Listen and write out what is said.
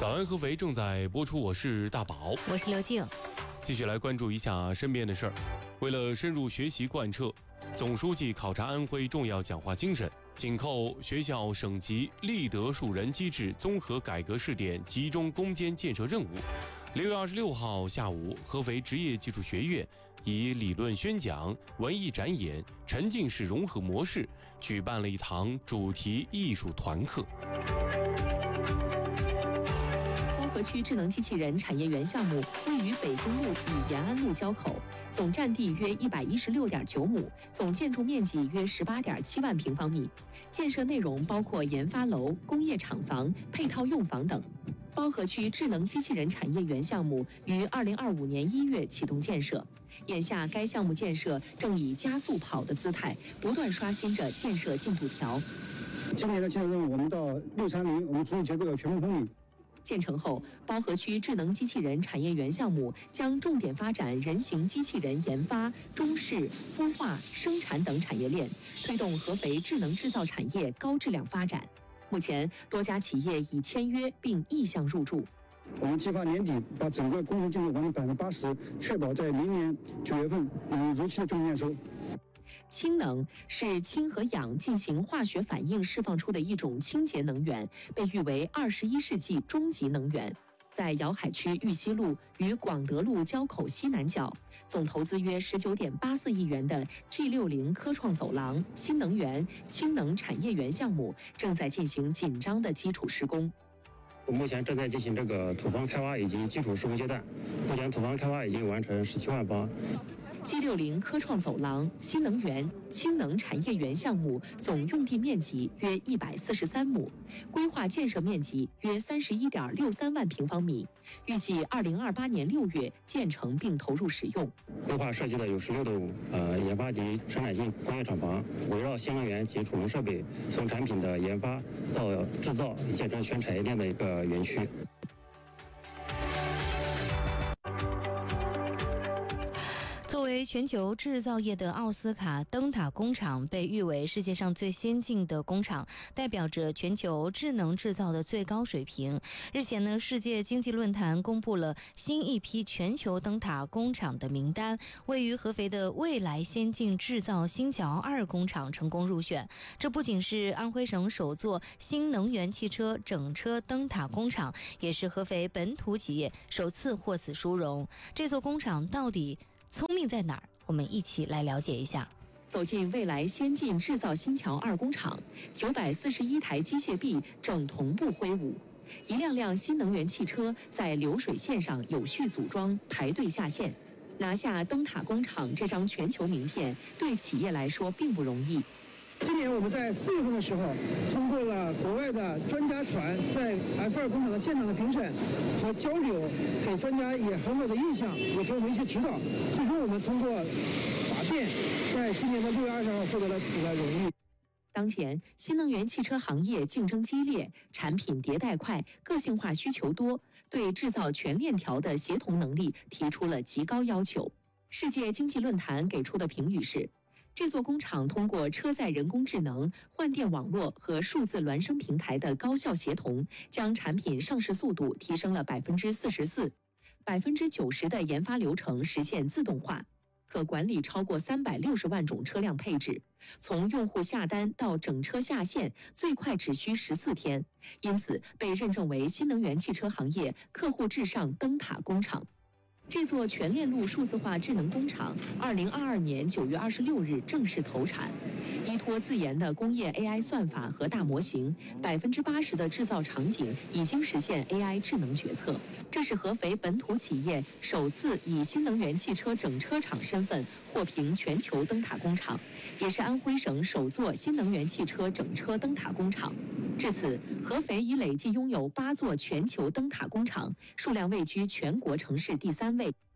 早安合肥正在播出，我是大宝， 我是刘静。 继续来关注一下身边的事儿。为了深入学习贯彻总书记考察安徽重要讲话精神，紧扣学校省级立德树人机制综合改革试点集中攻坚建设任务，6月26号下午，合肥职业技术学院以理论宣讲、文艺展演、沉浸式融合模式举办了一堂主题艺术团课。 包河区智能机器人产业园项目位于北京路与延安路交口，总占地约116.9亩，总建筑面积约18.7万平方米。建设内容包括研发楼、工业厂房、配套用房等。包河区智能机器人产业园项目于2025年1月启动建设，眼下该项目建设正以加速跑的姿态，不断刷新着建设进度条。 今年的建设任务，我们到630，我们处理结构要全部封闭。 建成后，包河区智能机器人产业园项目将重点发展人形机器人研发、中试、孵化、生产等产业链，推动合肥智能制造产业高质量发展。目前，多家企业已签约并意向入驻。 我们计划年底把整个工程进度完成80%，确保在明年9月份如期的竣工验收。 氢能是氢和氧进行化学反应释放出的一种清洁能源，被誉为21世纪终极能源。在瑶海区玉溪路与广德路交口西南角，总投资约19.84亿元的 G60科创走廊新能源氢能产业园项目正在进行紧张的基础施工。 目前正在进行这个土方开挖以及基础施工阶段，目前土方开挖已经完成17万方。 G60科创走廊新能源氢能产业园项目总用地面积约143亩，规划建设面积约31.63万平方米，预计2028年6月建成并投入使用。 规划设计的有16栋研发及生产性工业厂房，围绕新能源及储能设备，从产品的研发到制造，建成全产业链的一个园区。 作为全球制造业的奥斯卡灯塔工厂被誉为世界上最先进的工厂，代表着全球智能制造的最高水平。日前呢，世界经济论坛公布了新一批全球灯塔工厂的名单，位于合肥的未来先进制造新桥2工厂成功入选。这不仅是安徽省首座新能源汽车整车灯塔工厂，也是合肥本土企业首次获此殊荣。这座工厂到底聪明在哪儿？我们一起来了解一下。 走进未来先进制造新桥2工厂，941台机械臂正同步挥舞，一辆辆新能源汽车在流水线上有序组装，排队下线。拿下灯塔工厂这张全球名片，对企业来说并不容易。 今年我们在4月份的时候，通过了国外的专家团在 F2工厂的现场的评审和交流，给专家也很好的印象，也给我们一些指导。最终我们通过答辩，在今年的6月20号获得了此的荣誉。 当前，新能源汽车行业竞争激烈，产品迭代快，个性化需求多，对制造全链条的协同能力提出了极高要求。世界经济论坛给出的评语是：这座工厂通过车载人工智能、换电网络和数字孪生平台的高效协同，将产品上市速度提升了44%，90%的研发流程实现自动化，可管理超过360万种车辆配置，从用户下单到整车下线最快只需14天，因此被认证为新能源汽车行业客户至上灯塔工厂。这座全链路数字化智能工厂2022年9月26日正式投产，依托自研的工业 AI 算法和大模型，80%的制造场景已经实现 AI 智能决策。这是合肥本土企业首次以新能源汽车整车厂身份获评全球灯塔工厂，也是安徽省首座新能源汽车整车灯塔工厂。至此，合肥已累计拥有8座全球灯塔工厂，数量位居全国城市第3位。